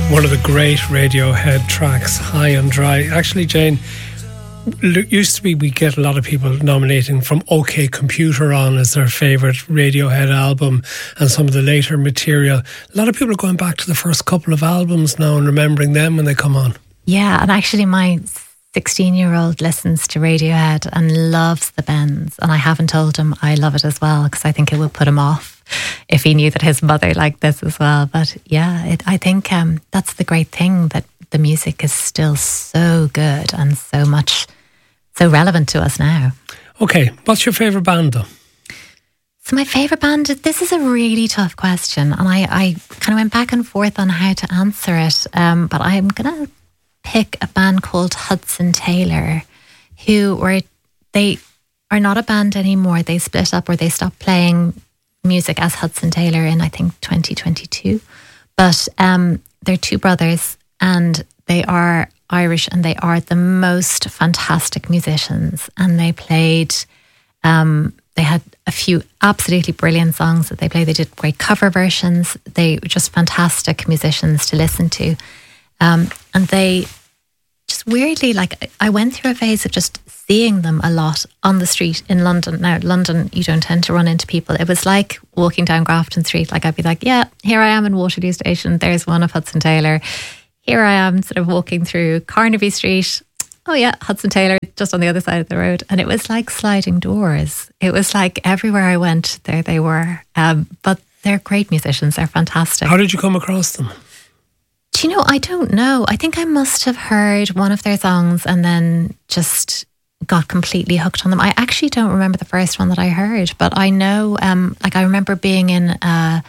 One of the great Radiohead tracks, High and Dry. Actually, Jane, it used to be we get a lot of people nominating From OK Computer On as their favourite Radiohead album and some of the later material. A lot of people are going back to the first couple of albums now and remembering them when they come on. Yeah, and actually my 16-year-old listens to Radiohead and loves the Bends, and I haven't told him I love it as well because I think it would put him off if he knew that his mother liked this as well. But yeah, I think that's the great thing, that the music is still so good and so relevant to us now. Okay, what's your favourite band though? So my favourite band, this is a really tough question, and I kind of went back and forth on how to answer it, but I'm going to pick a band called Hudson Taylor, they are not a band anymore. They split up, or they stopped playing music as Hudson Taylor in, I think, 2022. But they're two brothers, and they are Irish, and they are the most fantastic musicians. And they played, they had a few absolutely brilliant songs that they played. They did great cover versions. They were just fantastic musicians to listen to. And they just weirdly, like, I went through a phase of just seeing them a lot on the street in London. Now, London, you don't tend to run into people. It was like walking down Grafton Street. Like, I'd be like, yeah, here I am in Waterloo Station. There's one of Hudson Taylor. Here I am sort of walking through Carnaby Street. Oh yeah, Hudson Taylor, just on the other side of the road. And it was like sliding doors. It was like everywhere I went, there they were. But they're great musicians. They're fantastic. How did you come across them? Do you know, I don't know. I think I must have heard one of their songs and then just got completely hooked on them. I actually don't remember the first one that I heard, but I know, I remember being in, I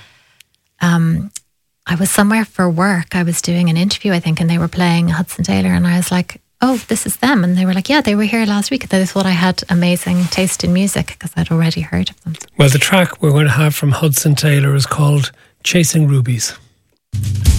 was somewhere for work. I was doing an interview, I think, and they were playing Hudson Taylor, and I was like, oh, this is them. And they were like, yeah, they were here last week. They thought I had amazing taste in music because I'd already heard of them. Well, the track we're going to have from Hudson Taylor is called Chasing Rubies.